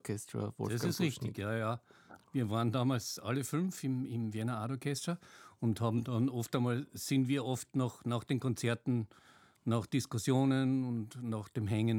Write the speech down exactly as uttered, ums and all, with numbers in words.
Orchestra, Wolfgang Das ist richtig, Buschnick. ja, ja. Wir waren damals alle fünf im, im Wiener Art Orchestra und haben dann oft einmal, sind wir oft noch nach den Konzerten, nach Diskussionen und nach dem Hängen